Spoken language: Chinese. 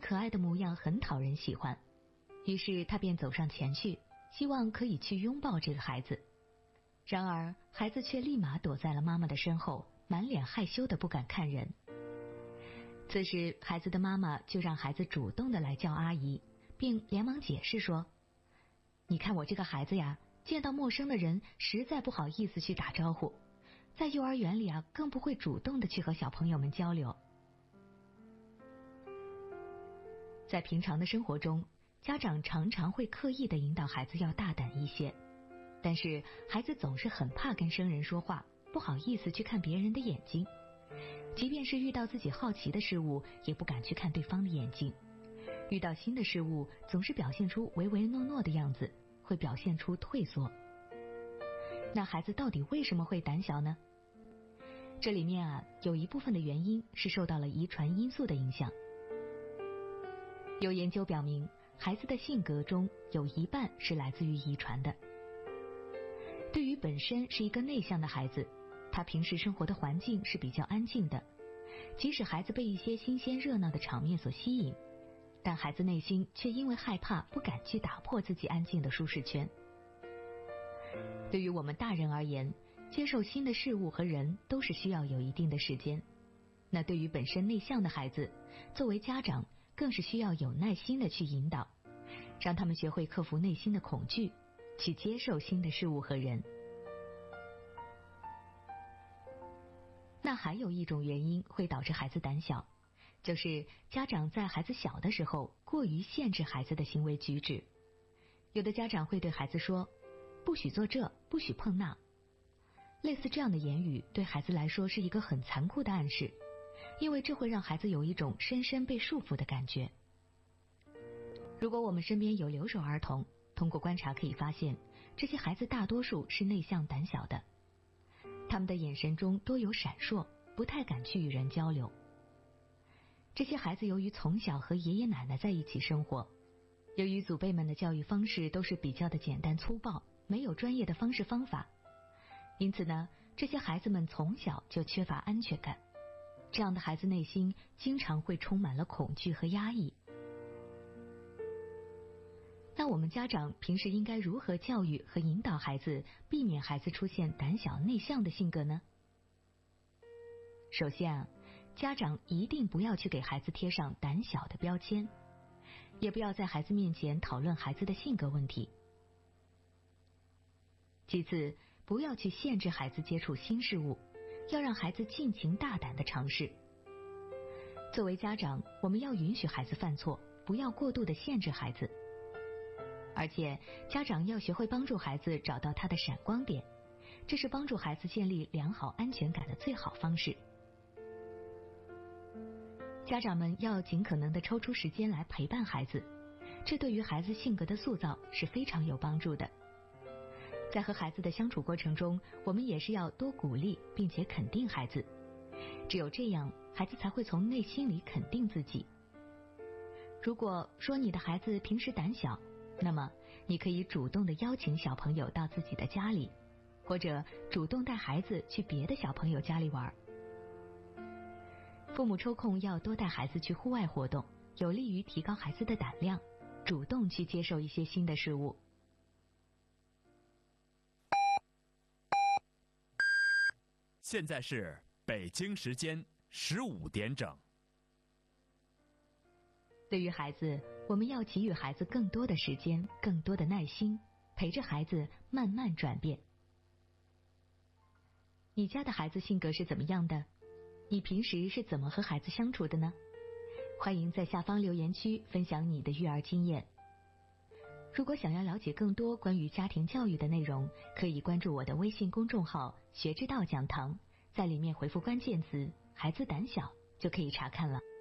可爱的模样很讨人喜欢，于是他便走上前去，希望可以去拥抱这个孩子。然而孩子却立马躲在了妈妈的身后，满脸害羞的不敢看人。此时孩子的妈妈就让孩子主动的来叫阿姨，并连忙解释说，你看我这个孩子呀，见到陌生的人实在不好意思去打招呼，在幼儿园里啊，更不会主动的去和小朋友们交流。在平常的生活中，家长常常会刻意的引导孩子要大胆一些，但是孩子总是很怕跟生人说话，不好意思去看别人的眼睛，即便是遇到自己好奇的事物，也不敢去看对方的眼睛。遇到新的事物，总是表现出唯唯诺诺的样子，会表现出退缩。那孩子到底为什么会胆小呢？这里面啊，有一部分的原因是受到了遗传因素的影响。有研究表明，孩子的性格中有一半是来自于遗传的。对于本身是一个内向的孩子，他平时生活的环境是比较安静的，即使孩子被一些新鲜热闹的场面所吸引，但孩子内心却因为害怕不敢去打破自己安静的舒适圈。对于我们大人而言，接受新的事物和人都是需要有一定的时间。那对于本身内向的孩子，作为家长更是需要有耐心的去引导，让他们学会克服内心的恐惧，去接受新的事物和人。那还有一种原因会导致孩子胆小，就是家长在孩子小的时候过于限制孩子的行为举止。有的家长会对孩子说，不许做这，不许碰那。类似这样的言语对孩子来说是一个很残酷的暗示，因为这会让孩子有一种深深被束缚的感觉。如果我们身边有留守儿童，通过观察可以发现，这些孩子大多数是内向胆小的，他们的眼神中多有闪烁，不太敢去与人交流。这些孩子由于从小和爷爷奶奶在一起生活，由于祖辈们的教育方式都是比较的简单粗暴，没有专业的方式方法，因此呢，这些孩子们从小就缺乏安全感。这样的孩子内心经常会充满了恐惧和压抑。那我们家长平时应该如何教育和引导孩子，避免孩子出现胆小内向的性格呢？首先啊，家长一定不要去给孩子贴上胆小的标签，也不要在孩子面前讨论孩子的性格问题。其次，不要去限制孩子接触新事物，要让孩子尽情大胆的尝试。作为家长，我们要允许孩子犯错，不要过度的限制孩子。而且家长要学会帮助孩子找到他的闪光点，这是帮助孩子建立良好安全感的最好方式。家长们要尽可能的抽出时间来陪伴孩子，这对于孩子性格的塑造是非常有帮助的。在和孩子的相处过程中，我们也是要多鼓励并且肯定孩子，只有这样，孩子才会从内心里肯定自己。如果说你的孩子平时胆小，那么你可以主动的邀请小朋友到自己的家里，或者主动带孩子去别的小朋友家里玩。父母抽空要多带孩子去户外活动，有利于提高孩子的胆量，主动去接受一些新的事物。 现在是北京时间15点整。 对于孩子，我们要给予孩子更多的时间，更多的耐心，陪着孩子慢慢转变。你家的孩子性格是怎么样的？你平时是怎么和孩子相处的呢？欢迎在下方留言区分享你的育儿经验。如果想要了解更多关于家庭教育的内容，可以关注我的微信公众号学之道讲堂，在里面回复关键词孩子胆小就可以查看了。